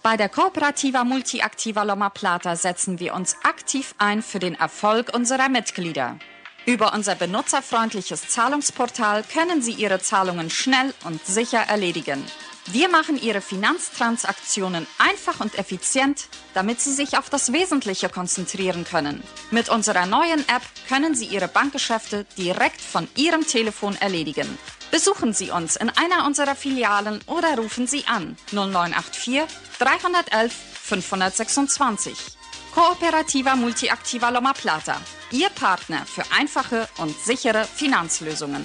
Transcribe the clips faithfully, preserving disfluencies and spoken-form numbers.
Bei der Cooperativa Multiactiva Loma Plata setzen wir uns aktiv ein für den Erfolg unserer Mitglieder. Über unser benutzerfreundliches Zahlungsportal können Sie Ihre Zahlungen schnell und sicher erledigen. Wir machen Ihre Finanztransaktionen einfach und effizient, damit Sie sich auf das Wesentliche konzentrieren können. Mit unserer neuen App können Sie Ihre Bankgeschäfte direkt von Ihrem Telefon erledigen. Besuchen Sie uns in einer unserer Filialen oder rufen Sie an null neun acht vier, drei eins eins, fünf sechs zwei. Cooperativa Multiactiva Loma Plata, Ihr Partner für einfache und sichere Finanzlösungen.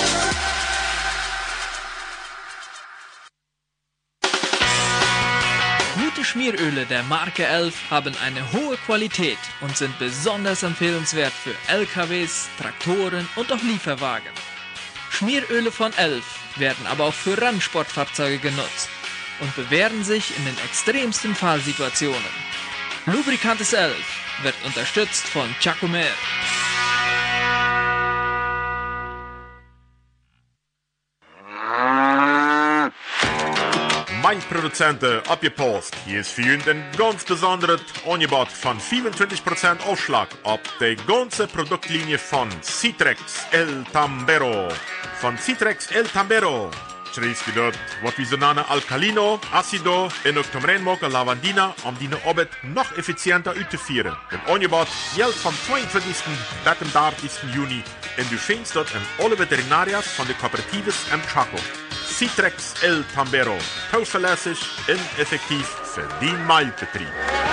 Gute Schmieröle der Marke elf haben eine hohe Qualität und sind besonders empfehlenswert für L K Ws, Traktoren und auch Lieferwagen. Schmieröle von elf werden aber auch für Rennsportfahrzeuge genutzt und bewähren sich in den extremsten Fahrsituationen. Lubricantes elf wird unterstützt von Chacomer. Mein Produzenten, abgepost. Hier ist für ihn ein ganz besonderes Angebot von fünfundzwanzig Prozent Aufschlag auf die ganze Produktlinie von Citrex El Tambero. Von Citrex El Tambero schreibst du dort, was wir so nennen Alkalino, Acido und auch zum Reinmachen Lavandina, um die Arbeit noch effizienter auszuführen. Das Angebot gilt vom zweiundzwanzigsten bis zum dreißigsten Juni und du findest dort in alle Veterinarias von der Kooperatives im Chaco. Citrex El Tambero. Zuverlässig und effektiv für den Mailbetrieb.